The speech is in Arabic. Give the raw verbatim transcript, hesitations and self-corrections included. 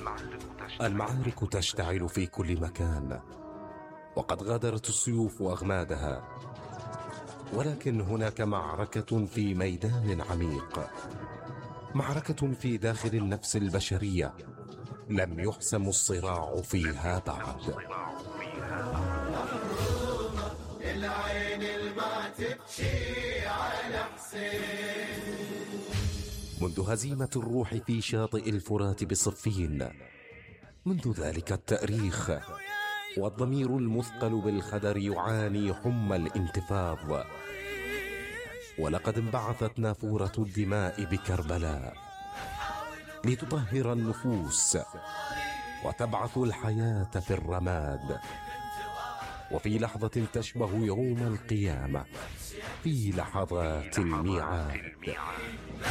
المعارك تشتعل في كل مكان، وقد غادرت السيوف أغمادها، ولكن هناك معركة في ميدان عميق، معركة في داخل النفس البشرية لم يحسم الصراع فيها بعد. العين الما تبكي على حسين. منذ هزيمة الروح في شاطئ الفرات بصفين، منذ ذلك التاريخ والضمير المثقل بالخدر يعاني حمى الانتفاض، ولقد انبعثت نافورة الدماء بكربلاء لتطهر النفوس وتبعث الحياة في الرماد، وفي لحظة تشبه يوم القيامة في لحظات الميعاد.